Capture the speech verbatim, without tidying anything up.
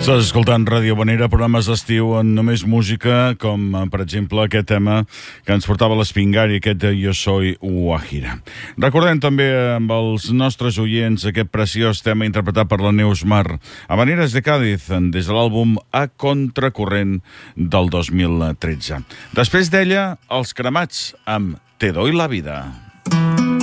Estàs escoltant Ràdio Habanera, programes d'estiu en només música, com per exemple aquest tema que ens portava l'Espingari, aquest de Yo Soy Guajira. Recordem també amb els nostres oients aquest preciós tema interpretat per la Neus Mar, Habaneres de Cádiz, des de l'àlbum A Contracorrent del dos mil tretze. Després d'ella, Els Cremats, amb Te doy la vida.